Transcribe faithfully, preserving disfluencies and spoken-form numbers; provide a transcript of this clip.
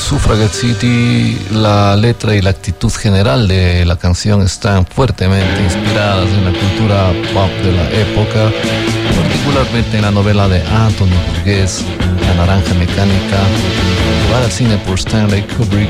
Suffragette City, la letra y la actitud general de la canción están fuertemente inspiradas en la cultura pop de la época, particularmente en la novela de Anthony Burgess, La Naranja Mecánica, llevada al cine por Stanley Kubrick,